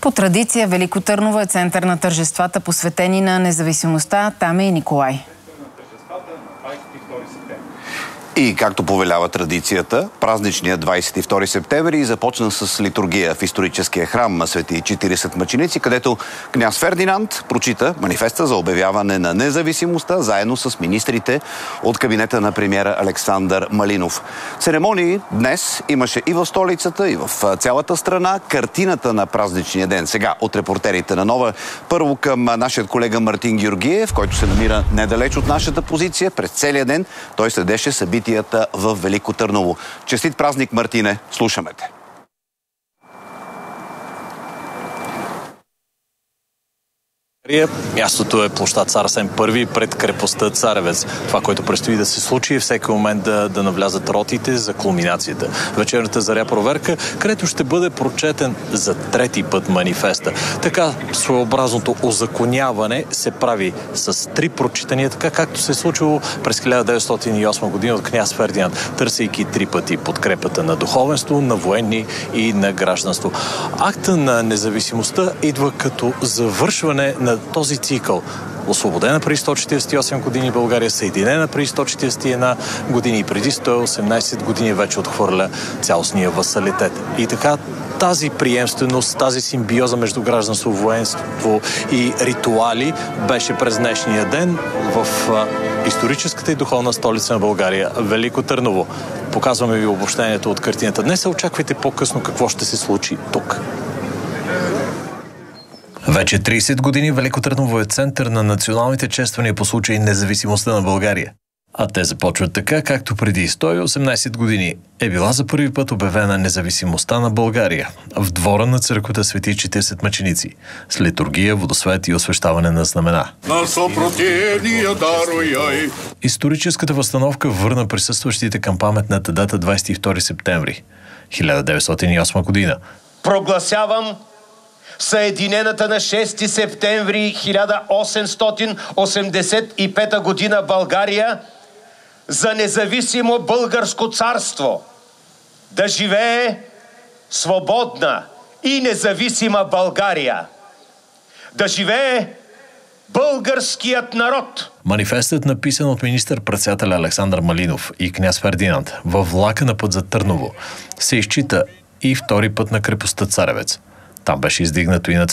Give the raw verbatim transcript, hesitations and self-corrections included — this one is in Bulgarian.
По традиция Велико Търново е център на тържествата, посветени на независимостта. Там е и Николай. И както повелява традицията, празничният двадесет и втори септември започна с литургия в историческия храм на Свети четиридесет мъченици, където княз Фердинанд прочита манифеста за обявяване на независимостта заедно с министрите от кабинета на премиера Александър Малинов. Церемонии днес имаше и в столицата, и в цялата страна. Картината на празничния ден сега от репортерите на Нова. Първо към нашият колега Мартин Георгиев, който се намира недалеч от нашата позиция. През целия ден той следеше събитията в Велико Търново. Честит празник, Мартине! Слушаме те. Мястото е площад Цар Асен Първи пред крепостта Царевец. Това, което предстои да се случи, е всеки момент да, да навлязат ротите за кулминацията. Вечерната заря проверка, където ще бъде прочетен за трети път манифеста. Така своеобразното озаконяване се прави с три прочитания, така както се е случило през хиляда деветстотин и осма година от княз Фердинанд, търсейки три пъти подкрепата на духовенство, на военни и на гражданство. Акта на независимостта идва като завършване на този цикъл. Освободена преди сто четиридесет и осем години България, съединена преди сто четиридесет и една години и преди сто и осемнадесет години вече отхвърля цялостния васалитет. И така тази приемственост, тази симбиоза между гражданство, военство и ритуали беше през днешния ден в историческата и духовна столица на България, Велико Търново. Показваме ви обобщението от картината. Днес очаквайте по-късно какво ще се случи тук. Вече тридесет години Велико Търново е център на националните чествания по случай независимостта на България. А те започват така, както преди сто и осемнадесет години е била за първи път обявена независимостта на България в двора на църквата Свети четиридесет мъченици с литургия, водосвет и освещаване на знамена. На съпротивния даруй. Историческата възстановка върна присъстващите към паметната дата двадесет и втори септември хиляда деветстотин и осма година. Прогласявам съединената на шести септември хиляда осемстотин осемдесет и пета година България за независимо българско царство. Да живее свободна и независима България. Да живее българският народ. Манифестът, написан от министър-председателя Александър Малинов и княз Фердинанд във влака на път за Търново, се изчита и втори път на крепостта Царевец. Там беше издигнато и национално